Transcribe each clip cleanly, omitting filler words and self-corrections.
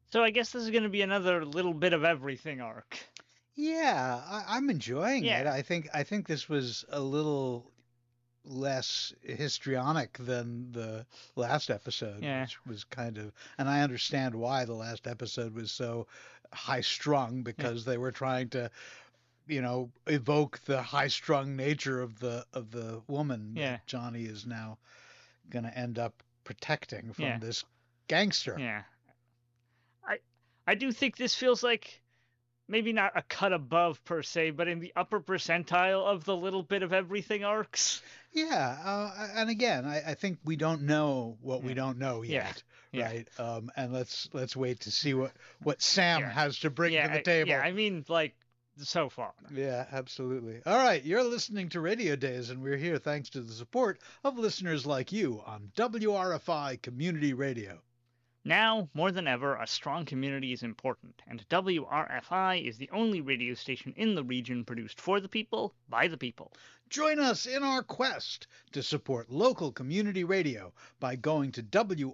So I guess this is going to be another little bit of everything arc. Yeah, I'm enjoying it. Yeah. I think this was a little less histrionic than the last episode, Yeah. which was kind of, and I understand why the last episode was so high strung Yeah. because they were trying to, evoke the high strung nature of the woman Yeah. that Johnny is now going to end up protecting from Yeah. this gangster. Yeah. I I do think this feels like maybe not a cut above per se, but in the upper percentile of the little bit of everything arcs. Yeah, and again, I think we don't know what we Yeah. don't know Yeah. yet, Yeah. right? And let's wait to see what Sam Yeah. has to bring to the Yeah, table. I mean like so far. Yeah, absolutely. All right, you're listening to Radio Days, and we're here thanks to the support of listeners like you on WRFI Community Radio. Now, more than ever, a strong community is important, and WRFI is the only radio station in the region produced for the people, by the people. Join us in our quest to support local community radio by going to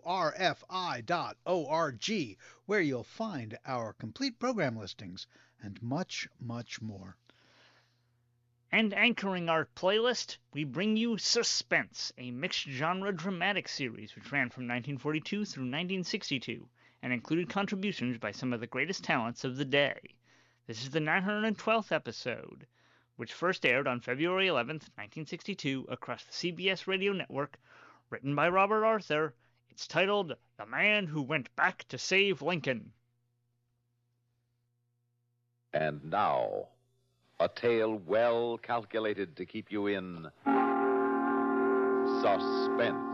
WRFI.org, where you'll find our complete program listings and much, much more. And anchoring our playlist, we bring you Suspense, a mixed-genre dramatic series which ran from 1942 through 1962 and included contributions by some of the greatest talents of the day. This is the 912th episode, which first aired on February 11th, 1962 across the CBS radio network, written by Robert Arthur. It's titled The Man Who Went Back to Save Lincoln. And now, a tale well calculated to keep you in suspense.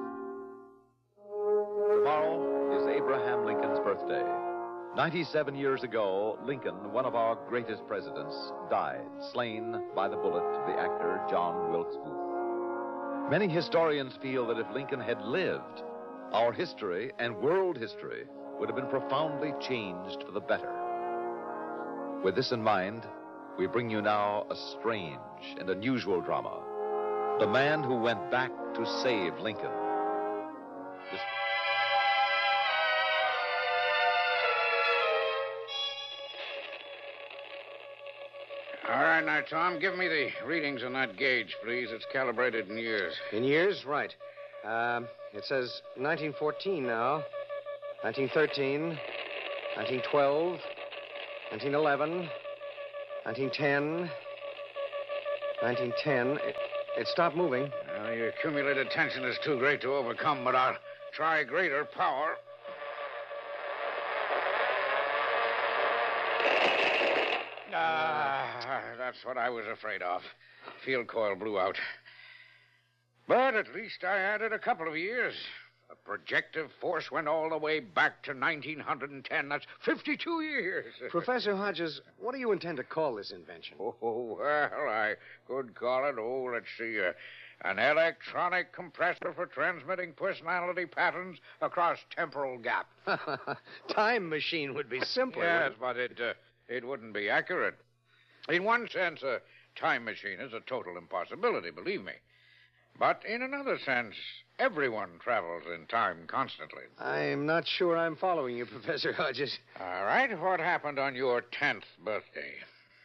Tomorrow is Abraham Lincoln's birthday. 97 years ago, Lincoln, one of our greatest presidents, died, slain by the bullet of the actor John Wilkes Booth. Many historians feel that if Lincoln had lived, our history and world history would have been profoundly changed for the better. With this in mind, we bring you now a strange and unusual drama. The Man Who Went Back to Save Lincoln. This... All right, now, Tom, give me the readings on that gauge, please. It's calibrated in years. In years? Right. It says 1914 now, 1913, 1912, 1911, 1910, 1910. It stopped moving. Well, your accumulated tension is too great to overcome, but I'll try greater power. That's what I was afraid of. Field coil blew out. But at least I added a couple of years. The projective force went all the way back to 1910. That's 52 years. Professor Hodges, what do you intend to call this invention? Oh, well, I could call it, let's see, an electronic compressor for transmitting personality patterns across temporal gap. Time machine would be simpler. Yes, but it wouldn't be accurate. In one sense, a time machine is a total impossibility, believe me. But in another sense, everyone travels in time constantly. I'm not sure I'm following you, Professor Hodges. All right, what happened on your 10th birthday?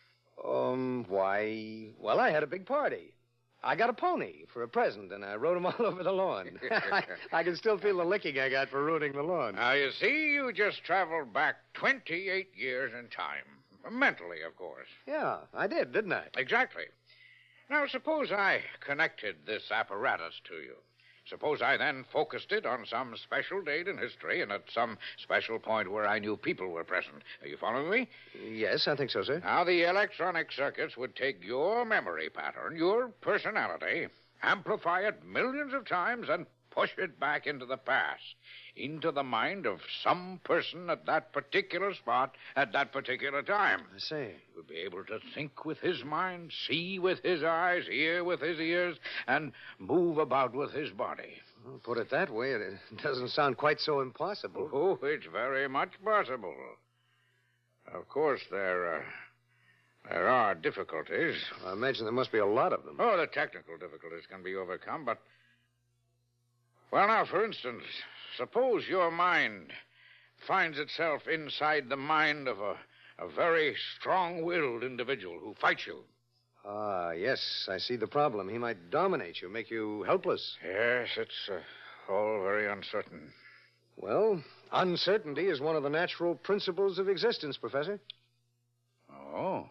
Why, well, I had a big party. I got a pony for a present, and I rode him all over the lawn. I can still feel the licking I got for ruining the lawn. Now, you see, you just traveled back 28 years in time. Mentally, of course. Yeah, I did, didn't I? Exactly. Now, suppose I connected this apparatus to you. Suppose I then focused it on some special date in history and at some special point where I knew people were present. Are you following me? Yes, I think so, sir. Now, the electronic circuits would take your memory pattern, your personality, amplify it millions of times, and push it back into the past, into the mind of some person at that particular spot at that particular time. I see. You would be able to think with his mind, see with his eyes, hear with his ears, and move about with his body. Well, put it that way, it doesn't sound quite so impossible. Oh, it's very much possible. Of course, there are difficulties. I imagine there must be a lot of them. Oh, the technical difficulties can be overcome, but... Well, now, for instance, suppose your mind finds itself inside the mind of a very strong-willed individual who fights you. Ah, yes, I see the problem. He might dominate you, make you helpless. Yes, it's all very uncertain. Well, uncertainty is one of the natural principles of existence, Professor. Oh.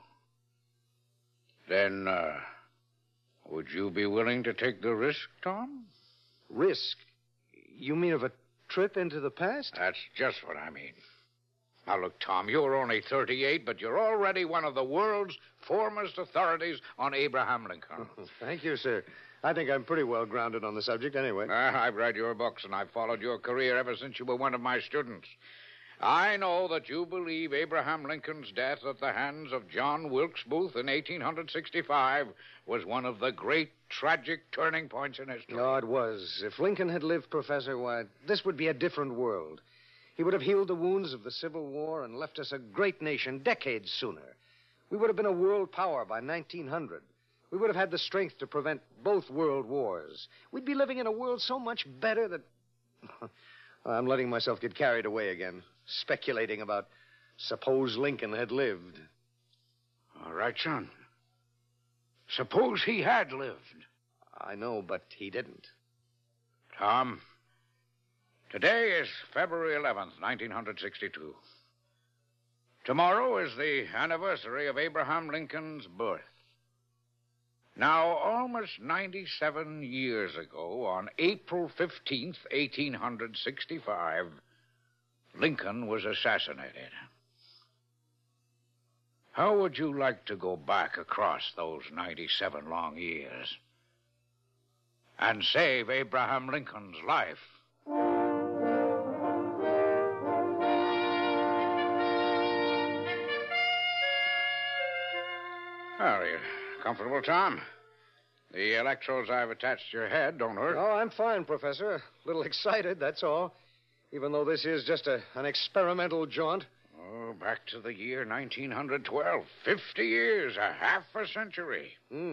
Then, would you be willing to take the risk, Tom? Risk? You mean of a trip into the past? That's just what I mean. Now, look, Tom, you're only 38, but you're already one of the world's foremost authorities on Abraham Lincoln. Thank you, sir. I think I'm pretty well grounded on the subject anyway. I've read your books, and I've followed your career ever since you were one of my students. I know that you believe Abraham Lincoln's death at the hands of John Wilkes Booth in 1865 was one of the great tragic turning points in history. No, it was. If Lincoln had lived, Professor, why, this would be a different world. He would have healed the wounds of the Civil War and left us a great nation decades sooner. We would have been a world power by 1900. We would have had the strength to prevent both world wars. We'd be living in a world so much better that... I'm letting myself get carried away again, speculating about suppose Lincoln had lived. All right, son. Suppose he had lived. I know, but he didn't. Tom, today is February 11th, 1962. Tomorrow is the anniversary of Abraham Lincoln's birth. Now, almost 97 years ago, on April 15th, 1865, Lincoln was assassinated. How would you like to go back across those 97 long years and save Abraham Lincoln's life? Are you comfortable, Tom? The electrodes I've attached to your head don't hurt. Oh, I'm fine, Professor. A little excited, that's all. Even though this is just an experimental jaunt. Oh, back to the year 1912. 50 years, a half a century.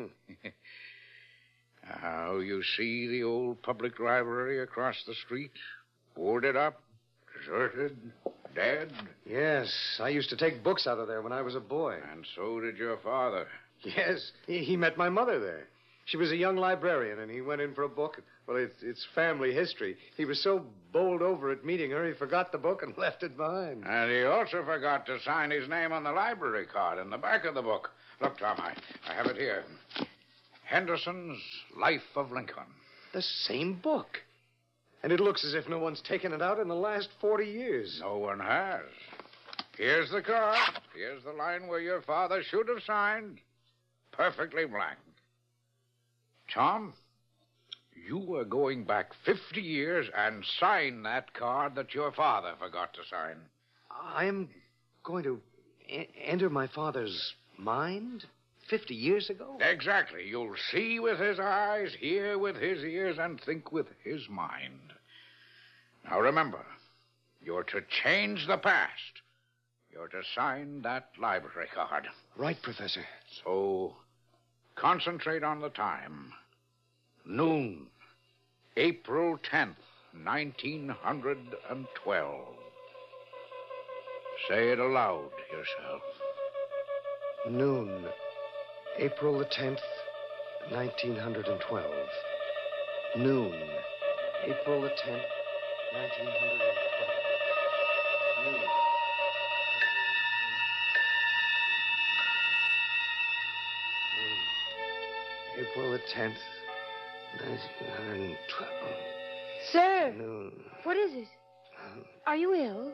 Now, you see the old public library across the street? Boarded up, deserted, dead. Yes, I used to take books out of there when I was a boy. And so did your father. Yes, he met my mother there. She was a young librarian, and he went in for a book. Well, it's family history. He was so bowled over at meeting her, he forgot the book and left it behind. And he also forgot to sign his name on the library card in the back of the book. Look, Tom, I have it here. Henderson's Life of Lincoln. The same book. And it looks as if no one's taken it out in the last 40 years. No one has. Here's the card. Here's the line where your father should have signed. Perfectly blank. Tom, you are going back 50 years and sign that card that your father forgot to sign. I'm going to enter my father's mind 50 years ago? Exactly. You'll see with his eyes, hear with his ears, and think with his mind. Now remember, you're to change the past. You're to sign that library card. Right, Professor. So, concentrate on the time. Noon, April 10th, 1912. Say it aloud yourself. Noon, April the 10th, 1912. Noon, April the 10th, 1912. Noon. April the 10th, 1912. Sir, Noon. what is it? Are you ill?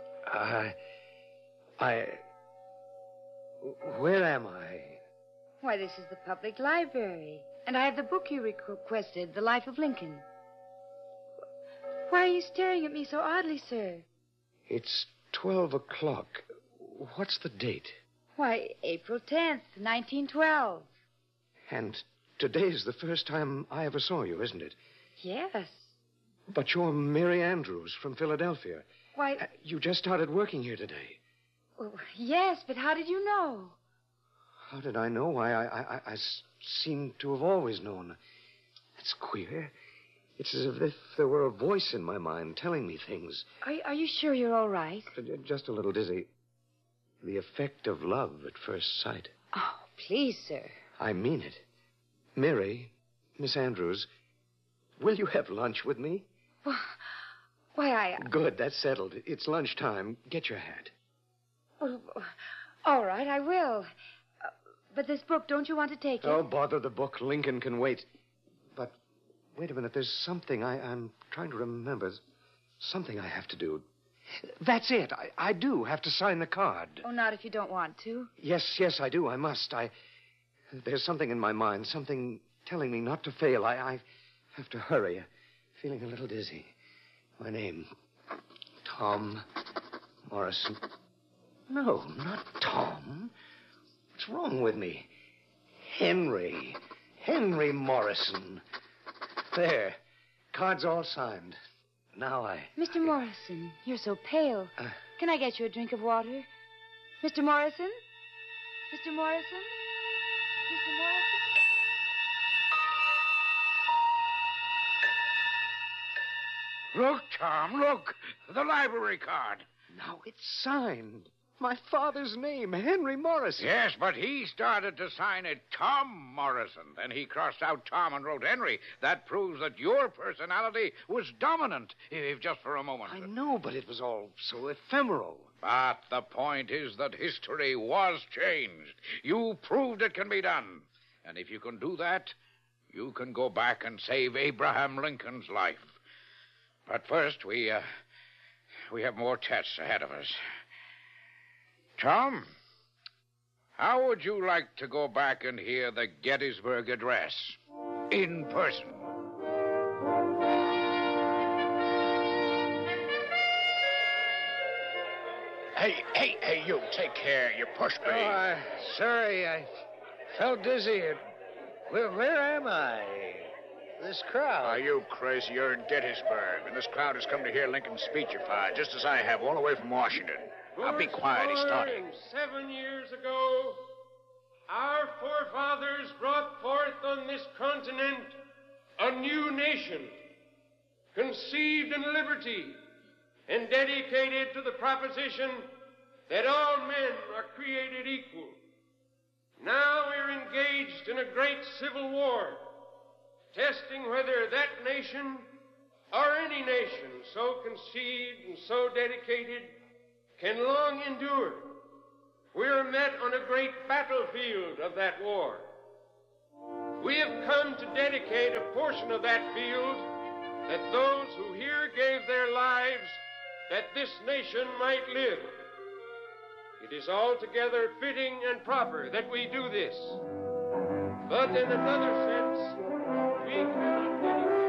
Where am I? Why, this is the public library. And I have the book you requested, The Life of Lincoln. Why are you staring at me so oddly, sir? It's 12 o'clock. What's the date? Why, April 10th, 1912. And today's the first time I ever saw you, isn't it? Yes. But you're Mary Andrews from Philadelphia. Why, You just started working here today. oh, yes, but how did you know? How did I know? Why, I seem to have always known. That's queer. It's as if there were a voice in my mind telling me things. Are you sure you're all right? Just a little dizzy. The effect of love at first sight. Oh, please, sir. I mean it. Mary, Miss Andrews, will you have lunch with me? Why, Good, that's settled. It's lunchtime. Get your hat. Oh, all right, I will. But this book, don't you want to take it? Oh, bother the book. Lincoln can wait. But wait a minute. There's something I'm trying to remember. Something I have to do. That's it. I do have to sign the card. Oh, not if you don't want to. Yes, I do. I must. There's something in my mind, something telling me not to fail. I have to hurry. Feeling a little dizzy. My name, Tom Morrison. No, not Tom. What's wrong with me? Henry Morrison. There. Card's all signed. Now Mr. Morrison, you're so pale. Can I get you a drink of water? Mr. Morrison? Mr. Morrison? Mr. Morrison? Look, Tom, look. The library card. Now it's signed. My father's name, Henry Morrison. Yes, but he started to sign it Tom Morrison. Then he crossed out Tom and wrote Henry. That proves that your personality was dominant, if just for a moment. I know, but it was all so ephemeral. But the point is that history was changed. You proved it can be done. And if you can do that, you can go back and save Abraham Lincoln's life. But first, we have more tests ahead of us. Tom, how would you like to go back and hear the Gettysburg Address in person? Hey, you, take care. You pushed me. Oh, sorry, I felt dizzy. Where am I? This crowd. Are you crazy? You're in Gettysburg, and this crowd has come to hear Lincoln's speechify, just as I have, all the way from Washington. Now, be quiet. He's starting. 7 years ago, our forefathers brought forth on this continent a new nation, conceived in liberty and dedicated to the proposition that all men are created equal. Now we're engaged in a great civil war, testing whether that nation or any nation so conceived and so dedicated can long endure. We are met on a great battlefield of that war. We have come to dedicate a portion of that field that those who here gave their lives that this nation might live. It is altogether fitting and proper that we do this. But in another sense, we cannot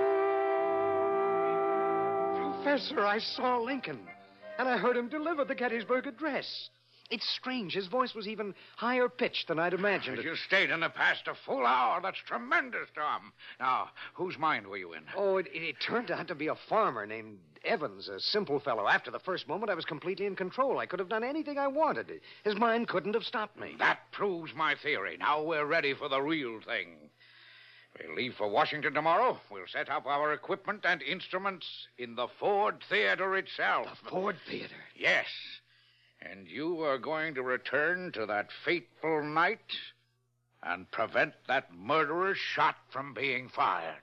dedicate. Professor, I saw Lincoln, and I heard him deliver the Gettysburg Address. It's strange. His voice was even higher pitched than I'd imagined. You stayed in the past a full hour. That's tremendous, Tom. Now, whose mind were you in? Oh, it turned out to be a farmer named Evans, a simple fellow. After the first moment, I was completely in control. I could have done anything I wanted. His mind couldn't have stopped me. That proves my theory. Now we're ready for the real thing. We'll leave for Washington tomorrow. We'll set up our equipment and instruments in the Ford Theater itself. The Ford Theater? Yes. And you are going to return to that fateful night and prevent that murderer's shot from being fired.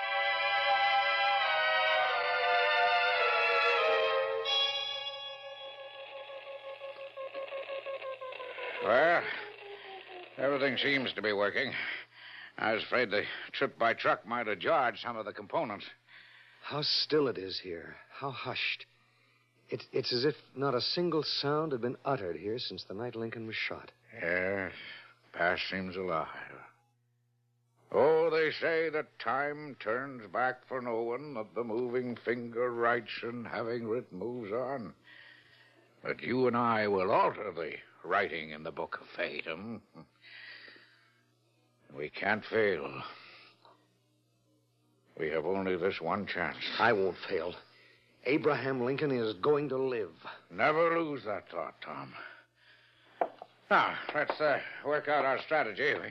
Well, everything seems to be working. I was afraid the trip by truck might have jarred some of the components. How still it is here. How hushed. It's as if not a single sound had been uttered here since the night Lincoln was shot. Yes, past seems alive. Oh, they say that time turns back for no one, that the moving finger writes and having writ moves on. But you and I will alter the writing in the book of fate, We can't fail. We have only this one chance. I won't fail. Abraham Lincoln is going to live. Never lose that thought, Tom. Now, let's work out our strategy.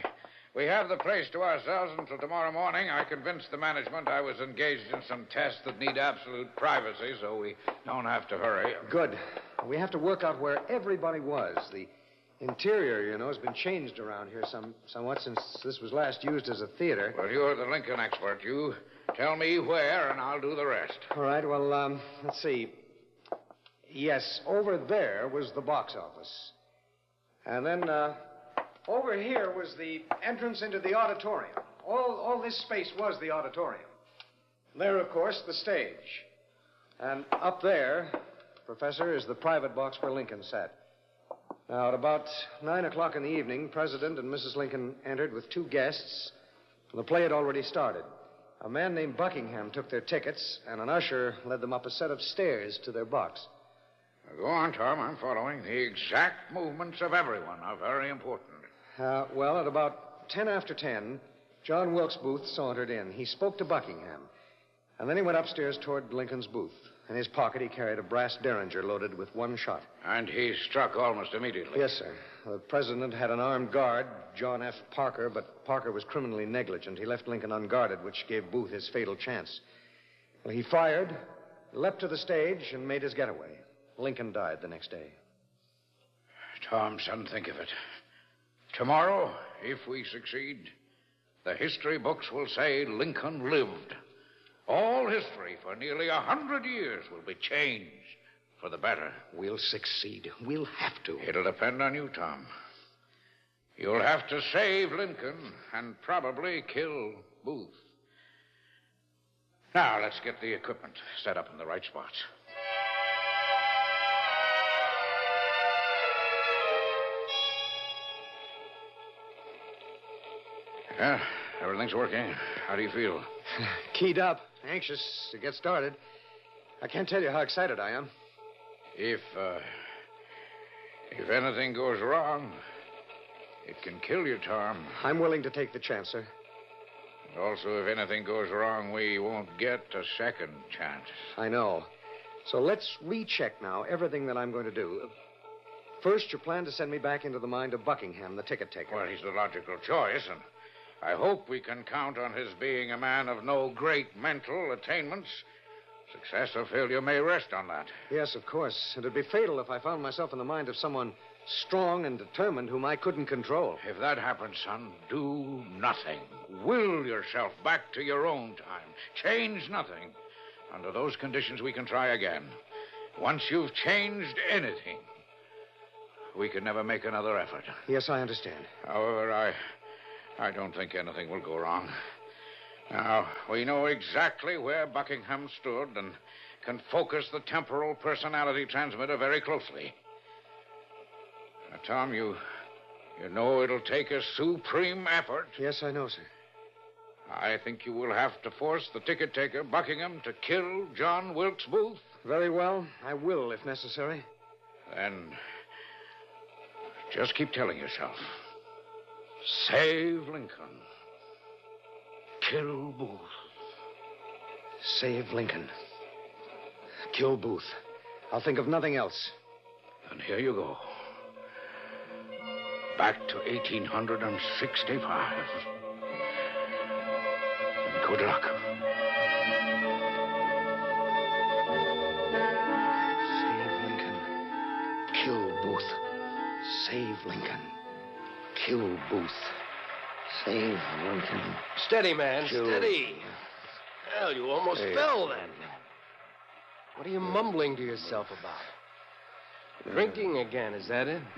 We have the place to ourselves until tomorrow morning. I convinced the management I was engaged in some tests that need absolute privacy, so we don't have to hurry. Good. We have to work out where everybody was. The interior, has been changed around here somewhat since this was last used as a theater. Well, you're the Lincoln expert. You tell me where, and I'll do the rest. All right, well, let's see. Yes, over there was the box office. And then, over here was the entrance into the auditorium. All this space was the auditorium. There, of course, the stage. And up there, Professor, is the private box where Lincoln sat. Now, at about 9 o'clock in the evening, President and Mrs. Lincoln entered with 2 guests. The play had already started. A man named Buckingham took their tickets, and an usher led them up a set of stairs to their box. Now, go on, Tom. I'm following. The exact movements of everyone are very important. Well, at about 10 after 10, John Wilkes Booth sauntered in. He spoke to Buckingham, and then he went upstairs toward Lincoln's booth. In his pocket, he carried a brass derringer loaded with 1 shot. And he struck almost immediately. Yes, sir. The president had an armed guard, John F. Parker, but Parker was criminally negligent. He left Lincoln unguarded, which gave Booth his fatal chance. Well, he fired, leapt to the stage, and made his getaway. Lincoln died the next day. Tom, son, think of it. Tomorrow, if we succeed, the history books will say Lincoln lived. All history for nearly 100 years will be changed for the better. We'll succeed. We'll have to. It'll depend on you, Tom. You'll have to save Lincoln and probably kill Booth. Now, let's get the equipment set up in the right spots. Yeah, everything's working. How do you feel? Keyed up. Anxious to get started. I can't tell you how excited I am. If anything goes wrong, it can kill you, Tom. I'm willing to take the chance, sir. And also, if anything goes wrong, we won't get a second chance. I know. So let's recheck now everything that I'm going to do. First, you plan to send me back into the mind of Buckingham, the ticket taker. Well, he's the logical choice, and I hope we can count on his being a man of no great mental attainments. Success or failure may rest on that. Yes, of course. It'd be fatal if I found myself in the mind of someone strong and determined whom I couldn't control. If that happens, son, do nothing. Will yourself back to your own time. Change nothing. Under those conditions, we can try again. Once you've changed anything, we can never make another effort. Yes, I understand. However, I don't think anything will go wrong. Now, we know exactly where Buckingham stood and can focus the temporal personality transmitter very closely. Now, Tom, you know it'll take a supreme effort. Yes, I know, sir. I think you will have to force the ticket taker, Buckingham, to kill John Wilkes Booth. Very well. I will, if necessary. Then just keep telling yourself, save Lincoln. Kill Booth. Save Lincoln. Kill Booth. I'll think of nothing else. And here you go. Back to 1865. And good luck. Save Lincoln. Kill Booth. Save Lincoln. Kill Booth. Save Lincoln. Steady, man. Kill. Steady. Hell, you almost fell then. What are you mumbling to yourself about? Drinking again, is that it?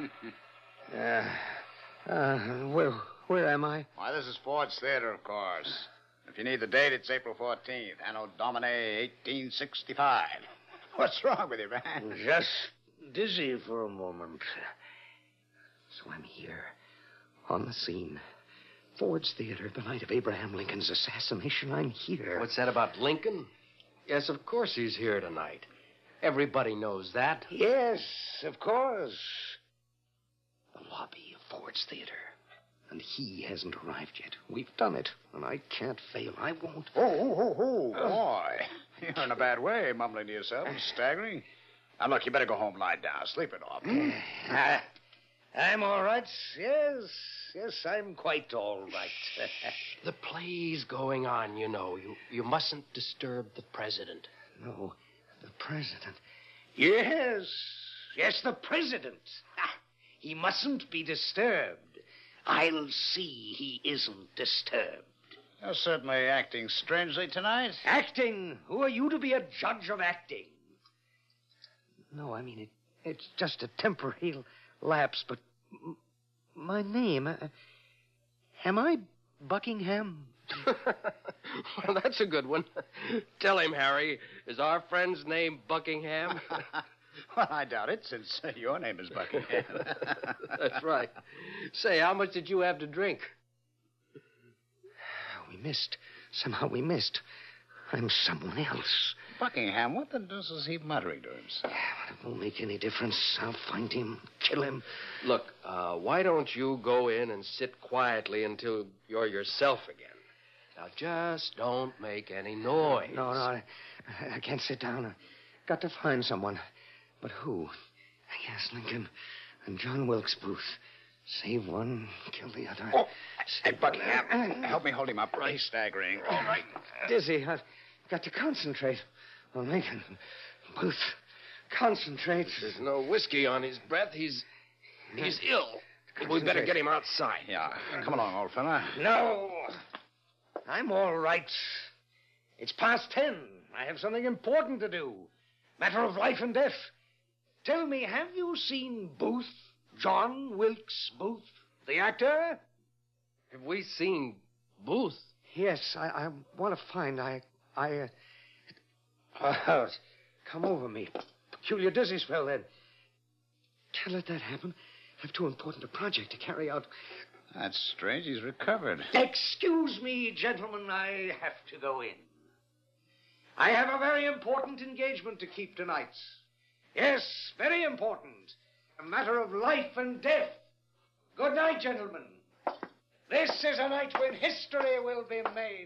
Where am I? Why, this is Ford's Theater, of course. If you need the date, it's April 14th, Anno Domini 1865. What's wrong with you, man? Just dizzy for a moment. So I'm here, on the scene. Ford's Theater, the night of Abraham Lincoln's assassination. I'm here. What's that about Lincoln? Yes, of course he's here tonight. Everybody knows that. Yes, of course. The lobby of Ford's Theater. And he hasn't arrived yet. We've done it, and I can't fail. I won't. Oh, boy. You're in a bad way, mumbling to yourself and staggering. Now, look, you better go home, lie down, sleep it off. I'm all right. Yes, I'm quite all right. The play's going on, you know. You mustn't disturb the president. No, the president. Yes, the president. He mustn't be disturbed. I'll see he isn't disturbed. You're certainly acting strangely tonight. Acting? Who are you to be a judge of acting? No, I mean, it's just a temporary lapse, but my name, am I Buckingham? Well, that's a good one. Tell him, Harry, is our friend's name Buckingham? Well, I doubt it, since your name is Buckingham. That's right. Say, how much did you have to drink? We missed. Somehow we missed. I'm someone else. Buckingham, what the deuce is he muttering to himself? Yeah, but it won't make any difference. I'll find him, kill him. Look, why don't you go in and sit quietly until you're yourself again? Now, just don't make any noise. No, I can't sit down. I've got to find someone. But who? Yes, Lincoln and John Wilkes Booth. Save one, kill the other. Oh, hey, Buckingham, help me hold him up. He's staggering. All right. Dizzy. I've got to concentrate. Oh, Lincoln, Booth, concentrate. There's no whiskey on his breath. He's ill. We'd better get him outside. Yeah. Come along, old fella. No. I'm all right. It's past 10. I have something important to do. Matter of life and death. Tell me, have you seen Booth? John Wilkes Booth, the actor? Have we seen Booth? Yes, I want to find. Come over me. Peculiar dizzy spell, then. Can't let that happen. I have too important a project to carry out. That's strange. He's recovered. Excuse me, gentlemen. I have to go in. I have a very important engagement to keep tonight. Yes, very important. A matter of life and death. Good night, gentlemen. This is a night when history will be made.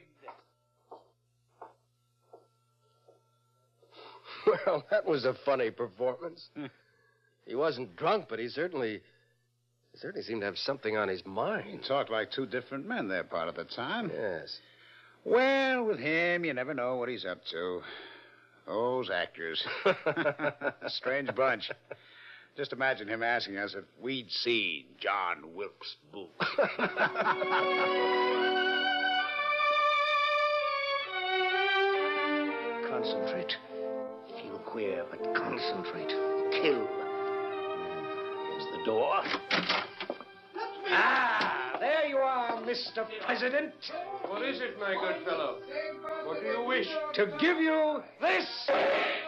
Well, that was a funny performance. He wasn't drunk, but he certainly seemed to have something on his mind. He talked like two different men there part of the time. Yes. Well, with him, you never know what he's up to. Those actors. A strange bunch. Just imagine him asking us if we'd seen John Wilkes Booth. Concentrate. Feel queer, but concentrate. Kill. Here's the door. There you are, Mr. President. What is it, my good fellow? What do you wish? To give you this.